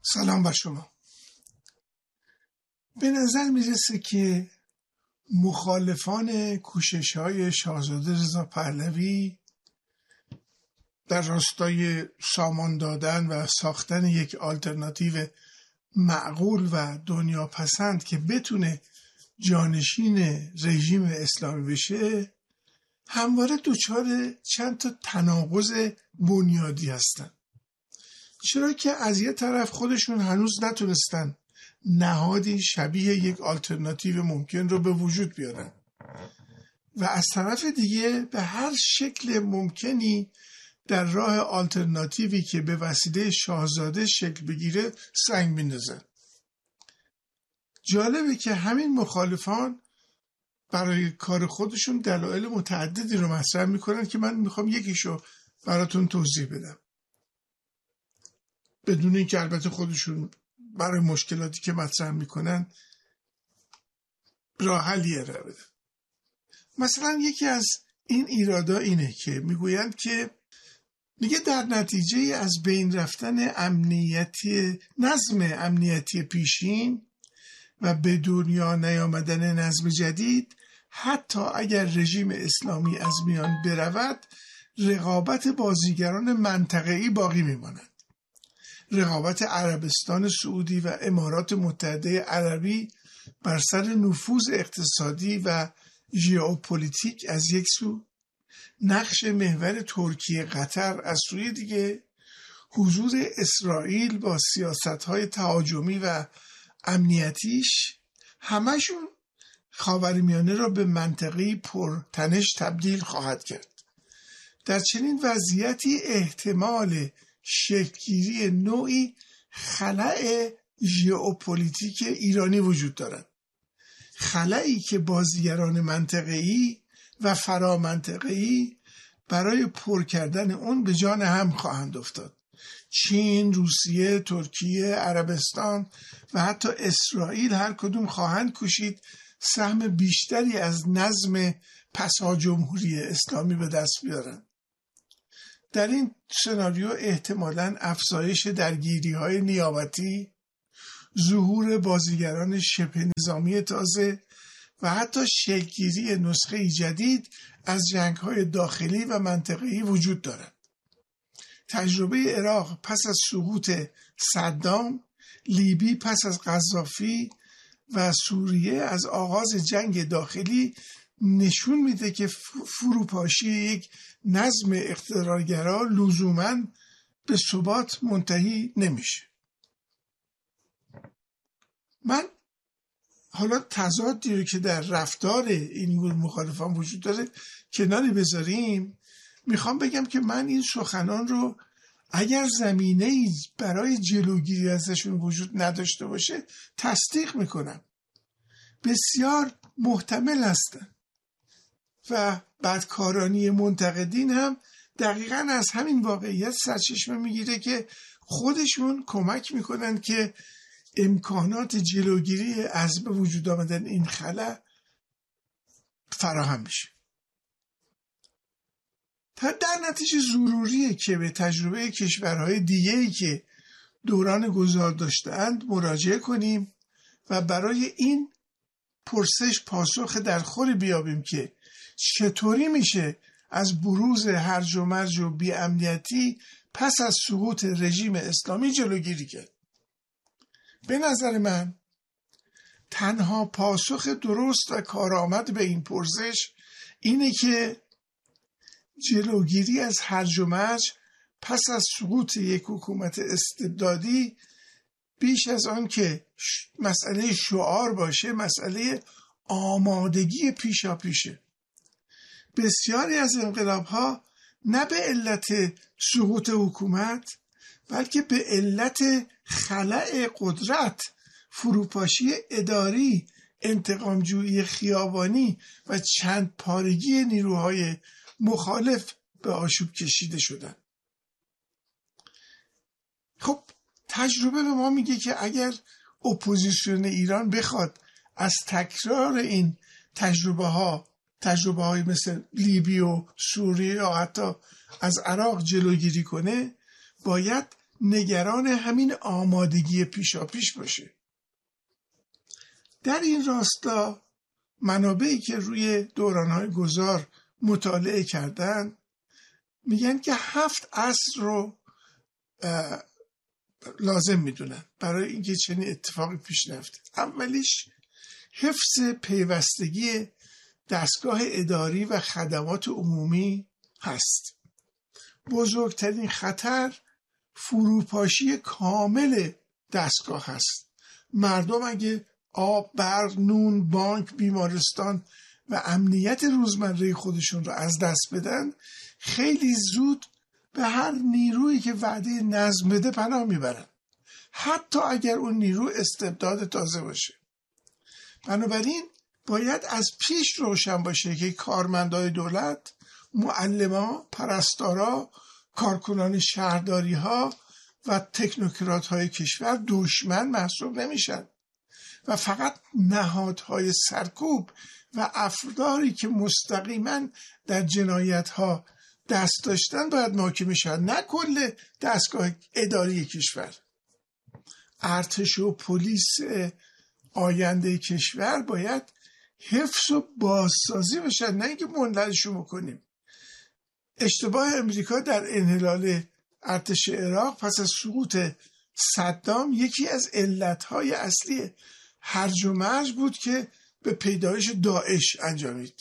سلام بر شما. به نظر میرسه که مخالفان کوشش‌های شاهزاده رضا پهلوی در راستای سامان دادن و ساختن یک آلترناتیو معقول و دنیا پسند که بتونه جانشین رژیم اسلامی بشه همواره دچار چند تا تناقض بنیادی هستن. چرا که از یه طرف خودشون هنوز نتونستن نهادی شبیه یک آلترناتیو ممکن رو به وجود بیارن و از طرف دیگه به هر شکل ممکنی در راه آلترناتیوی که به وسیله شاهزاده شکل بگیره سنگ میندازن. جالبه که همین مخالفان برای کار خودشون دلایل متعددی رو مطرح میکنن که من میخوام یکیشو براتون توضیح بدم، بدون اینکه البته خودشون برای مشکلاتی که مطرح میکنن راه حلی ارائه بدن. مثلا یکی از این ایرادا اینه که میگویند که میگه در نتیجه از بین رفتن نظم امنیتی پیشین و به دنیا نیامدن نظم جدید، حتی اگر رژیم اسلامی از میان برود، رقابت بازیگران منطقه‌ای باقی میماند. رقابت عربستان سعودی و امارات متحده عربی بر سر نفوذ اقتصادی و ژئوپلیتیک از یک سو، نقش محور ترکیه قطر از سوی دیگه، حضور اسرائیل با سیاست‌های تهاجمی و امنیتیش، همشون خاورمیانه را به منطقه‌ای پرتنش تبدیل خواهد کرد. در چنین وضعیتی احتمال شکل‌گیری نوعی خلأ ژئوپلیتیک ایرانی وجود دارد، خلأی که بازیگران منطقه‌ای و فرامنطقه‌ای برای پر کردن اون به جان هم خواهند افتاد. چین، روسیه، ترکیه، عربستان و حتی اسرائیل هر کدوم خواهند کوشید سهم بیشتری از نظم پسا جمهوری اسلامی به دست بیارند. در این سناریو احتمالاً افزایش درگیری‌های نیابتی، ظهور بازیگران شبه نظامی تازه و حتی شکل‌گیری نسخه جدید از جنگ‌های داخلی و منطقه‌ای وجود دارد. تجربه عراق پس از سقوط صدام، لیبی پس از قذافی و سوریه از آغاز جنگ داخلی نشون میده که فروپاشی یک نظم اقتدارگرا لزوماً به ثبات منتهی نمیشه. من حالا تضادی رو که در رفتار این گروه مخالفان وجود داره کناری بذاریم، میخوام بگم که من این سخنان رو اگر زمینه‌ای برای جلوگیری ازشون وجود نداشته باشه تصدیق میکنم. بسیار محتمل هستن و بدکارانی منتقدین هم دقیقاً از همین واقعیت سرچشمه میگیره که خودشون کمک میکنن که امکانات جلوگیری از به وجود آمدن این خلأ فراهم بشه. در نتیجه ضروریه که به تجربه کشورهای دیگه‌ای که دوران گذار داشتند مراجعه کنیم و برای این پرسش پاسخ درخوری بیابیم که چطوری میشه از بروز هرج و مرج و بی‌امنیتی پس از سقوط رژیم اسلامی جلوگیری کرد. به نظر من تنها پاسخ درست و کارآمد به این پرسش اینه که جلوگیری از هرج و مرج پس از سقوط یک حکومت استبدادی بیش از آن که مسئله شعار باشه، مسئله آمادگی پیشاپیشه. بسیاری از انقلاب‌ها نه به علت سقوط حکومت بلکه به علت خلأ قدرت، فروپاشی اداری، انتقامجویی خیابانی و چند پارگی نیروهای مخالف به آشوب کشیده شدن. خب تجربه به ما میگه که اگر اپوزیسیون ایران بخواد از تکرار این تجربه های مثل لیبی و سوریه یا حتی از عراق جلوگیری کنه، باید نگران همین آمادگی پیشاپیش باشه. در این راستا منابعی که روی دوران‌های گذار مطالعه کردن میگن که 7 اصل رو لازم میدونن برای اینکه چنین اتفاقی پیش نیفته. اولیش حفظ پیوستگی دستگاه اداری و خدمات عمومی هست. بزرگترین خطر فروپاشی کامل دستگاه هست. مردم اگه آب، برق، نون، بانک، بیمارستان و امنیت روزمره خودشون رو از دست بدن، خیلی زود به هر نیرویی که وعده نظم بده پناه میبرن، حتی اگر اون نیرو استبداد تازه باشه. بنابراین باید از پیش روشن باشه که کارمندای دولت، معلما، پرستارا، کارکنان شهرداری ها و تکنوکرات های کشور دشمن محسوب نمیشن و فقط نهادهای سرکوب و افرادی که مستقیما در جنایت ها دست داشتن باید محاکمه شن، نه کل دستگاه اداری کشور. ارتش و پلیس آینده کشور باید حفظ و بازسازی بشن، نه اینکه منحلشون بکنیم. اشتباه امریکا در انحلال ارتش عراق پس از سقوط صدام یکی از علتهای اصلی هرج و مرج بود که به پیدایش داعش انجامید.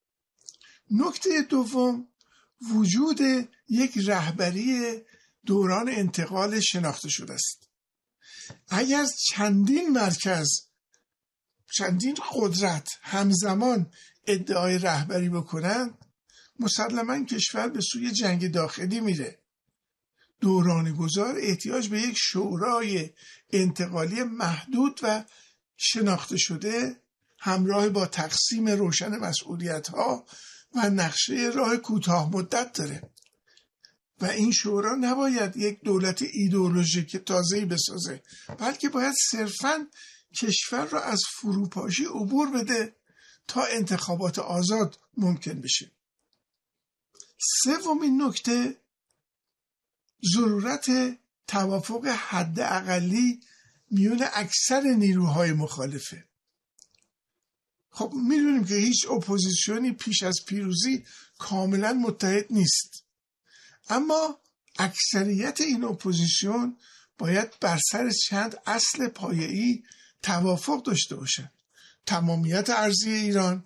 نکته دوم، وجود یک رهبری دوران انتقال شناخته شده است. اگر چندین مرکز، چندین قدرت همزمان ادعای رهبری بکنند، مسلماً کشور به سوی جنگ داخلی میره. دوران گذار احتیاج به یک شورای انتقالی محدود و شناخته شده همراه با تقسیم روشن مسئولیت‌ها و نقشه راه کوتاه مدت داره و این شورا نباید یک دولت ایدئولوژیک تازه‌ای بسازه، بلکه باید صرفاً کشور را از فروپاشی عبور بده تا انتخابات آزاد ممکن بشه. سومین نکته، ضرورت توافق حداقلی میون اکثر نیروهای مخالفه. خب میدونیم که هیچ اپوزیسیونی پیش از پیروزی کاملا متحد نیست، اما اکثریت این اپوزیسیون باید بر سر چند اصل پایه‌ای توافق داشته باشند: تمامیت ارضی ایران،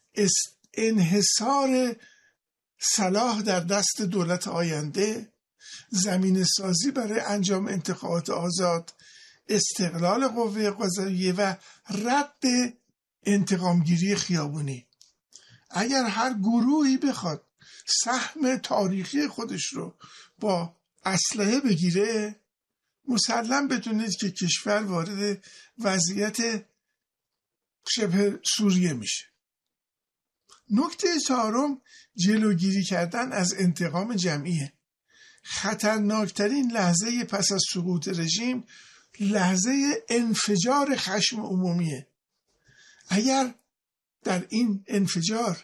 انحصار صلاح در دست دولت آینده، زمینه سازی برای انجام انتخابات آزاد، استقلال قوه قضاییه و رد انتقامگیری خیابونی. اگر هر گروهی بخواد سهم تاریخی خودش رو با اسلحه بگیره، مسلم بدونید که کشور وارد وضعیت شبه سوریه میشه. نکته چهارم، جلوگیری کردن از انتقام جمعیه. خطرناکترین لحظه پس از سقوط رژیم لحظه انفجار خشم عمومیه. اگر در این انفجار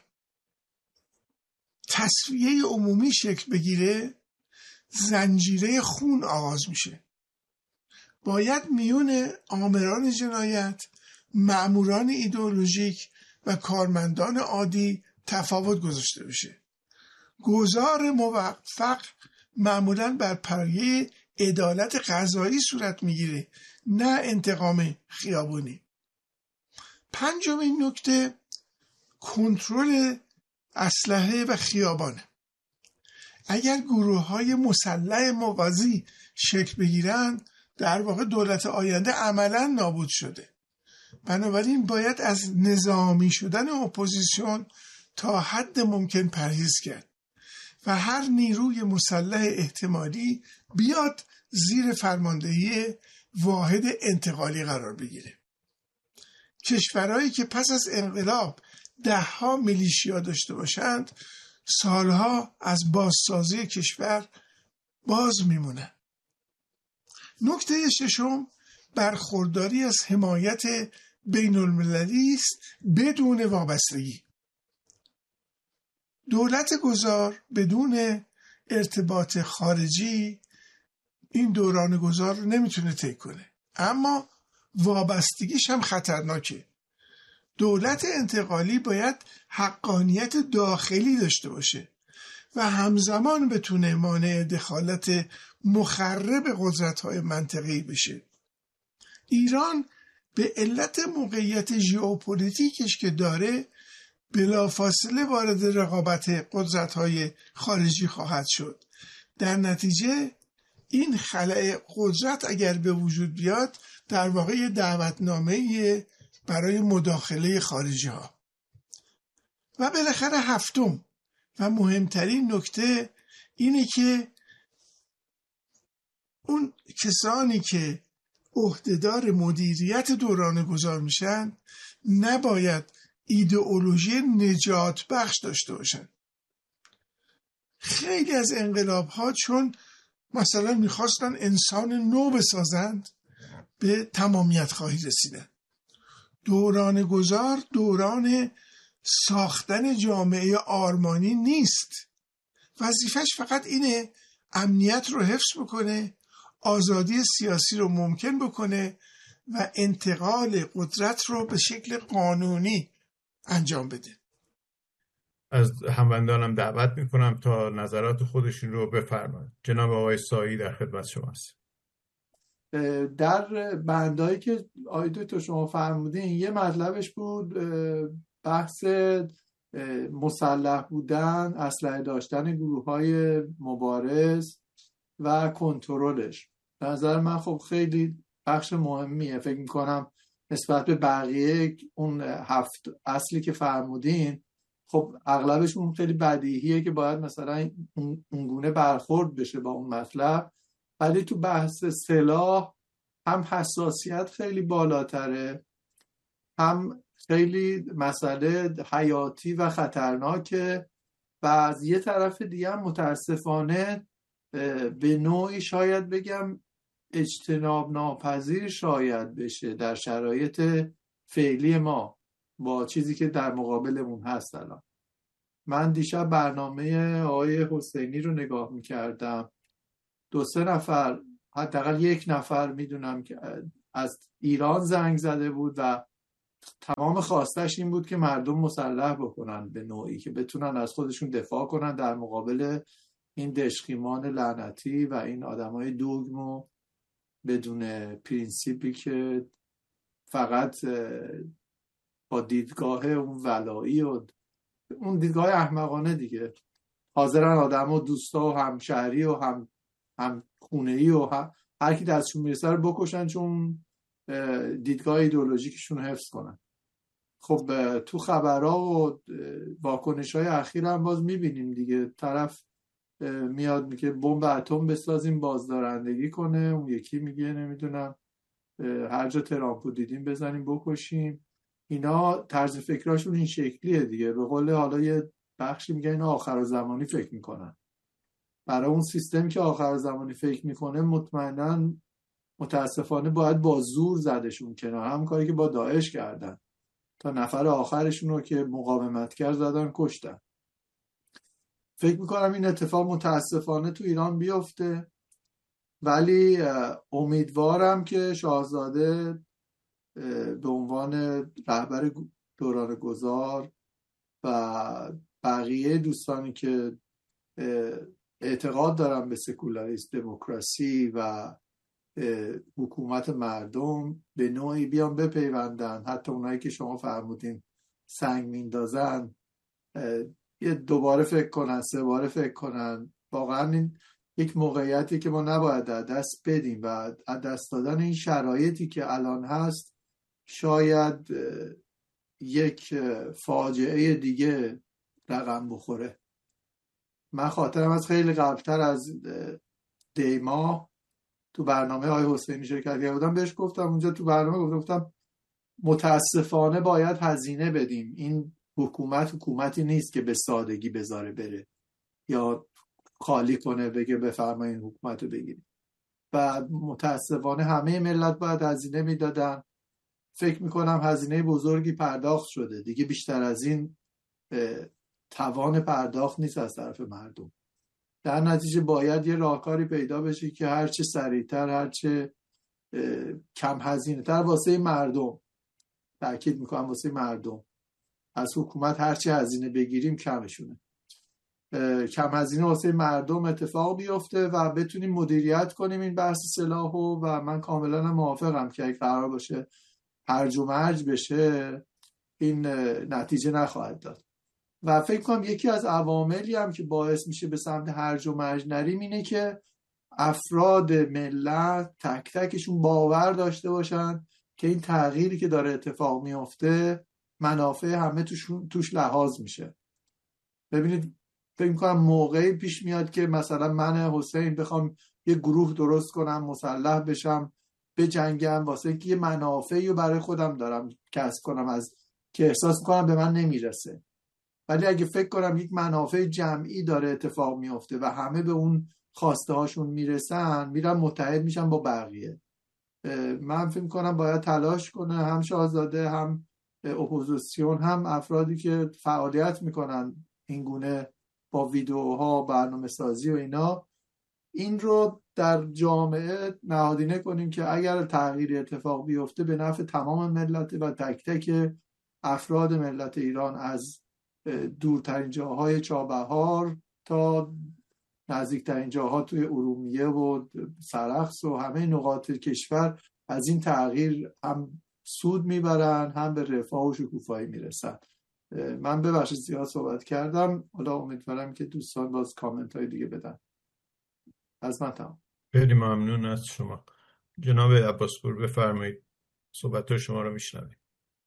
تصفیه عمومی شکل بگیره، زنجیره خون آغاز میشه. باید میون آمران جنایت، مأموران ایدئولوژیک و کارمندان عادی تفاوت گذاشته بشه. گذار موفق معمولاً بر پایه عدالت قضایی صورت میگیره، نه انتقام خیابونی. پنجمین نکته، کنترل اسلحه و خیابانه. اگر گروه‌های مسلح موازی شکل بگیرن، در واقع دولت آینده عملاً نابود شده. بنابراین باید از نظامی شدن اپوزیسیون تا حد ممکن پرهیز کرد و هر نیروی مسلح احتمالی بیاد زیر فرماندهی واحد انتقالی قرار بگیره. کشورهایی که پس از انقلاب 10 میلیشیا داشته باشند، سالها از بازسازی کشور باز میمونن. نکته ششم، برخورداری از حمایت بین المللی است بدون وابستگی. دولت گذار بدون ارتباط خارجی این دوران گذار رو نمیتونه طی کنه، اما وابستگیش هم خطرناکه. دولت انتقالی باید حقانیت داخلی داشته باشه و همزمان بتونه مانع دخالت مخرب قدرت‌های منطقه‌ای بشه. ایران به علت موقعیت ژئوپلیتیکش که داره بلافاصله وارد رقابت قدرت‌های خارجی خواهد شد. در نتیجه این خلأ قدرت اگر به وجود بیاد در واقع دعوتنامه برای مداخله خارجی ها. و بالاخره هفتم و مهمترین نکته اینه که اون کسانی که عهدهدار مدیریت دوران گذار میشن نباید ایدئولوژی نجات بخش داشته باشن. خیلی از انقلاب ها چون مثلا میخواستن انسان نو بسازند به تمامیت خواهی رسیدن. دوران گذار دوران ساختن جامعه آرمانی نیست. وظیفش فقط اینه امنیت رو حفظ بکنه، آزادی سیاسی رو ممکن بکنه و انتقال قدرت رو به شکل قانونی انجام بده. از هموندانم دعوت میکنم تا نظرات خودشون رو بفرمایید. جناب آقای سایی در خدمت شماست. در بندایی که آقای دکتر شما فرمودین یه مطلبش بود بحث مسلح بودن، اسلحه داشتن گروه‌های مبارز و کنترلش. به نظر من خب خیلی بخش مهمیه. فکر میکنم نسبت به بقیه اون 7 اصلی که فرمودین خب اغلبشون خیلی بدیهیه که باید مثلا اونگونه برخورد بشه با اون مطلب، ولی تو بحث سلاح هم حساسیت خیلی بالاتره، هم خیلی مسئله حیاتی و خطرناکه و از یه طرف دیگه هم متاسفانه به نوعی شاید بگم اجتناب ناپذیر شاید بشه در شرایط فعلی ما با چیزی که در مقابلمون هست. الان من دیشب برنامه آقای حسینی رو نگاه میکردم، 2-3 نفر حداقل 1 نفر میدونم که از ایران زنگ زده بود و تمام خواستش این بود که مردم مسلح بکنن به نوعی که بتونن از خودشون دفاع کنن در مقابل این دشخیمان لعنتی و این آدمای دوگم و بدون پرینسیپی که فقط با دیدگاه اون ولایی و اون دیدگاه احمقانه دیگه حاضرن آدم و دوستا و همشهری و هم خونه‌ای و هر کی دستشون میرسه رو بکشن چون دیدگاه ایدئولوژیکشون حفظ کنن. خب تو خبرها و واکنش‌های اخیر هم باز میبینیم دیگه، طرف میاد میگه بمب اتم بسازیم بازدارندگی کنه، اون یکی میگه نمیدونم هر جا ترامپو دیدیم بزنیم بکشیم. اینا طرز فکراشون این شکلیه دیگه. به قول حالا یه بخشی میگه اینا آخرالزمانی فکر میکنن. برای اون سیستم که آخرالزمانی فکر میکنه مطمئناً متاسفانه باید با زور زدشون کنار، هم کاری که با داعش کردن تا نفر آخرشون رو که مقاومت کرد زدن کشتن. فکر میکنم این اتفاق متاسفانه تو ایران بیفته، ولی امیدوارم که شاهزاده به عنوان رهبر دوران گذار و بقیه دوستانی که اعتقاد دارن به سکولاریسم، دموکراسی و حکومت مردم به نوعی بیان بپیوندن، حتی اونایی که شما فرمودین سنگ میندازن یه 2 باره فکر کنن، 3 باره فکر کنن. واقعا این یک موقعیتی که ما نباید از دست بدیم و از دست دادن این شرایطی که الان هست شاید یک فاجعه دیگه رقم بخوره. من خاطرم از خیلی قبلتر از دیما تو برنامه های حسینی شرکت کردم، بهش گفتم اونجا تو برنامه گفتم متاسفانه باید هزینه بدیم. این حکومتی نیست که به سادگی بذاره بره یا خالی کنه بگه بفرمایید حکومت رو بگیرید. و متاسفانه همه ملت باید هزینه میدادن. فکر میکنم هزینه بزرگی پرداخت شده دیگه، بیشتر از این توان پرداخت نیست از طرف مردم. در نتیجه باید یه راهکاری پیدا بشه که هرچه سریعتر، هرچه کم هزینه تر واسه مردم، تأکید میکنم واسه مردم، از حکومت هرچه هزینه بگیریم کمشونه، کم هزینه واسه مردم اتفاق بیفته و بتونیم مدیریت کنیم این بحث سلاحو. و من کاملا موافقم که اگه قرار باشه هرج و مرج بشه این نتیجه نخواهد داد. و فکر کنم یکی از عواملی هم که باعث میشه به سمت هرج و مرج نریم اینه که افراد ملت تک تکشون باور داشته باشن که این تغییری که داره اتفاق میفته منافع همه توش لحاظ میشه. ببینید فکر میکنم موقعی پیش میاد که مثلا من حسین بخوام یه گروه درست کنم، مسلح بشم، بجنگم واسه اینکه یه منافعی رو برای خودم دارم کسب کنم از که احساس میکنم به من نمیرسه. ولی اگه فکر کنم یک منافع جمعی داره اتفاق میفته و همه به اون خواسته هاشون میرسن، میرم متحد میشم با بقیه. من فکر کنم باید تلاش کنه هم شاهزاده، هم اپوزیسیون، هم افرادی که فعالیت میکنن این گونه با ویدیوها، برنامه سازی و اینا، این رو در جامعه نهادینه کنیم که اگر تغییری اتفاق بیفته به نفع تمام ملت و تک تک افراد ملت ایران، از دورترین جاهای چابهار تا نزدیکترین جاها توی ارومیه و سرخس و همه نقاط کشور از این تغییر هم سود میبرن، هم به رفاه و شکوفایی میرسن. من ببخشید زیاد صحبت کردم، حالا امیدوارم که دوستان باز کامنت های دیگه بدن. از من تمام. خیلی ممنون از شما. جناب عباسپور بفرمایید، صحبت شما رو میشنویم.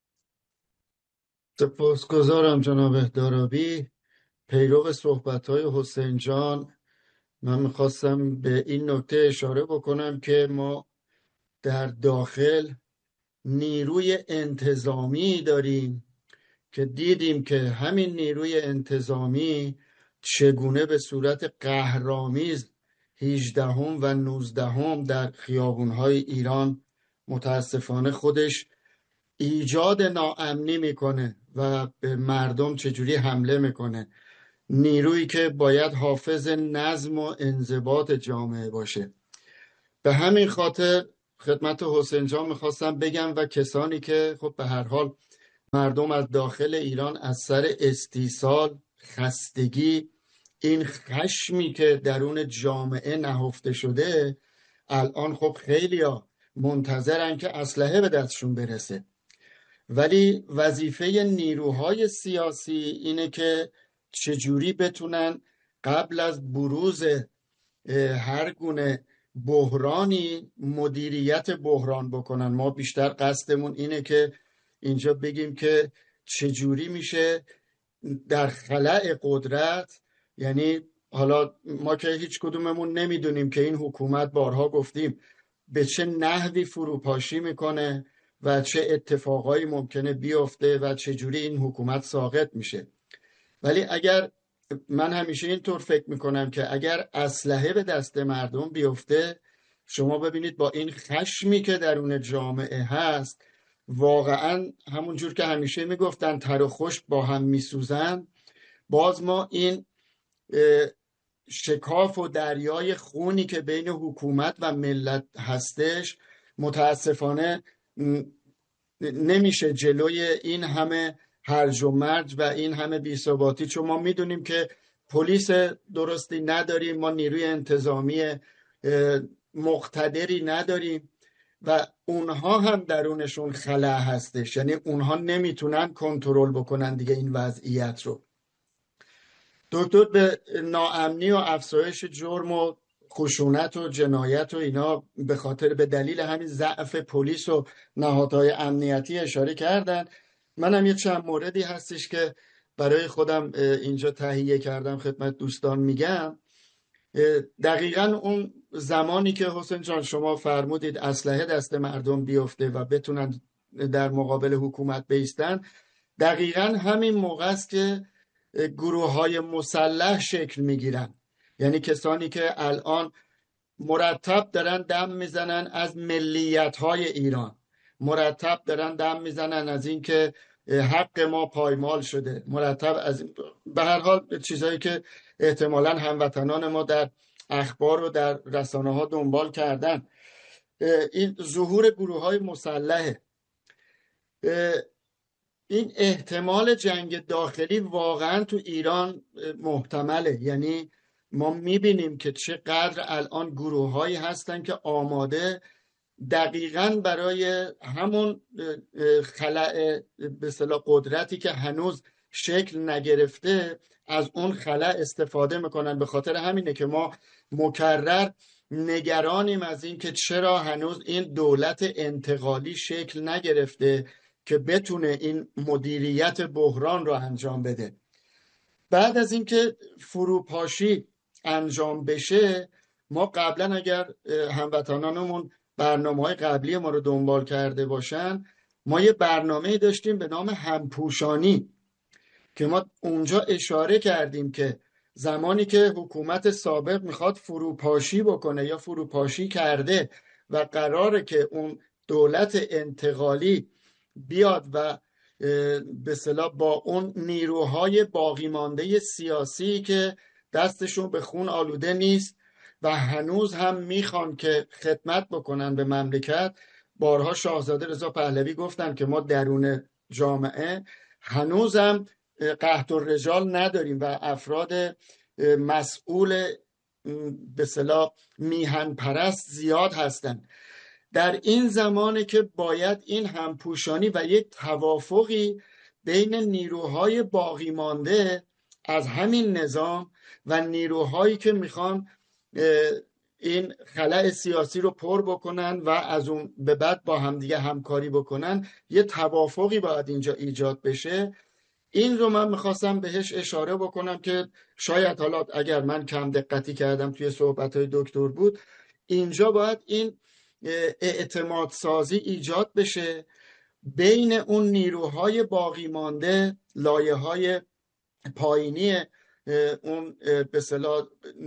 سپاسگزارم جناب دارابی. پیرو صحبت‌های حسین جان، من میخواستم به این نکته اشاره بکنم که ما در داخل نیروی انتظامی داریم که دیدیم که همین نیروی انتظامی چگونه به صورت قهرآمیز 18 و 19 در خیابون‌های ایران متاسفانه خودش ایجاد ناامنی میکنه و به مردم چجوری حمله میکنه. نیرویی که باید حافظ نظم و انضباط جامعه باشه. به همین خاطر خدمت حسین جان میخواستم بگم و کسانی که خب به هر حال مردم از داخل ایران از سر استیصال، خستگی، این خشمی که درون جامعه نهفته شده، الان خب خیلیا منتظرن که اسلحه به دستشون برسه. ولی وظیفه نیروهای سیاسی اینه که چجوری بتونن قبل از بروز هر گونه بحرانی مدیریت بحران بکنن. ما بیشتر قصدمون اینه که اینجا بگیم که چجوری میشه در خلأ قدرت، یعنی حالا ما که هیچ کدوممون نمیدونیم که این حکومت، بارها گفتیم، به چه نحوی فروپاشی میکنه و چه اتفاقایی ممکنه بیفته و چجوری این حکومت ساقط میشه. ولی اگر من همیشه اینطور فکر میکنم که اگر اسلحه به دست مردم بیفته، شما ببینید با این خشمی که درون جامعه هست، واقعا همونجور که همیشه میگفتن تر و خشک با هم میسوزن، باز ما این شکاف و دریای خونی که بین حکومت و ملت هستش متاسفانه نمیشه جلوی این همه هرج و مرج و این همه بی‌ثباتی، چون ما میدونیم که پلیس درستی نداریم، ما نیروی انتظامی مقتدری نداریم و اونها هم درونشون خلأ هستش، یعنی اونها نمیتونن کنترل بکنن دیگه این وضعیت رو. دکتر به ناامنی و افزایش جرم و خشونت و جنایت و اینا به خاطر به دلیل همین ضعف پلیس و نهادهای امنیتی اشاره کردن. منم یه چند موردی هستش که برای خودم اینجا تهیه کردم خدمت دوستان میگم. دقیقاً اون زمانی که حسین جان شما فرمودید اسلحه دست مردم بیفته و بتونن در مقابل حکومت بایستن، دقیقاً همین موقع است که گروه‌های مسلح شکل میگیرن. یعنی کسانی که الان مرتب دارن دم میزنن از ملیت‌های ایران، مرتب دارن دم میزنن از این که حق ما پایمال شده، مرتب از به هر حال چیزایی که احتمالاً هموطنان ما در اخبار و در رسانه ها دنبال کردن. این ظهور گروه های مسلحه، این احتمال جنگ داخلی واقعا تو ایران محتمله. یعنی ما میبینیم که چقدر الان گروه هایی هستن که آماده دقیقاً برای همون خلأ به اصطلاح قدرتی که هنوز شکل نگرفته از اون خلأ استفاده میکنن. به خاطر همینه که ما مکرر نگرانیم از این که چرا هنوز این دولت انتقالی شکل نگرفته که بتونه این مدیریت بحران رو انجام بده. بعد از اینکه فروپاشی انجام بشه، ما قبلا اگر هموطنانمون برنامه‌های قبلی ما رو دنبال کرده باشن، ما یه برنامه داشتیم به نام همپوشانی که ما اونجا اشاره کردیم که زمانی که حکومت سابق میخواد فروپاشی بکنه یا فروپاشی کرده و قراره که اون دولت انتقالی بیاد و به اصطلاح با اون نیروهای باقی مانده سیاسی که دستشون به خون آلوده نیست و هنوز هم میخوان که خدمت بکنن به مملکت. بارها شاهزاده رضا پهلوی گفتن که ما درون جامعه هنوزم قحط الرجال نداریم و افراد مسئول به اصطلاح میهن پرست زیاد هستن. در این زمانه که باید این همپوشانی و یک توافقی بین نیروهای باقی مانده از همین نظام و نیروهایی که میخوان این خلأ سیاسی رو پر بکنن و از اون به بعد با همدیگه همکاری بکنن، یه توافقی باید اینجا ایجاد بشه. این رو من میخواستم بهش اشاره بکنم که شاید حالا اگر من کم دقتی کردم توی صحبت‌های دکتر بود، اینجا باید این اعتماد سازی ایجاد بشه بین اون نیروهای باقی مانده، لایه‌های پایینی اون به اصطلاح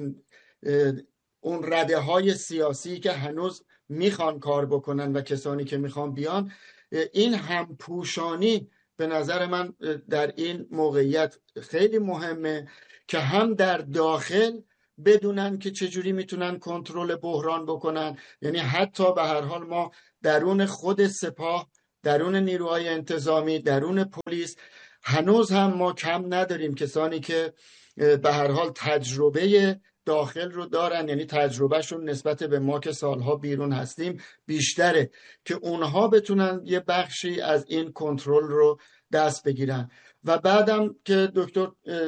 اون رده‌های سیاسی که هنوز میخوان کار بکنن و کسانی که میخوان بیان. این همپوشانی به نظر من در این موقعیت خیلی مهمه که هم در داخل بدونن که چجوری میتونن کنترل بحران بکنن. یعنی حتی به هر حال ما درون خود سپاه، درون نیروهای انتظامی، درون پلیس هنوز هم ما کم نداریم کسانی که به هر حال تجربه داخل رو دارن، یعنی تجربهشون نسبت به ما که سالها بیرون هستیم بیشتره، که اونها بتونن یه بخشی از این کنترل رو دست بگیرن. و بعدم که دکتر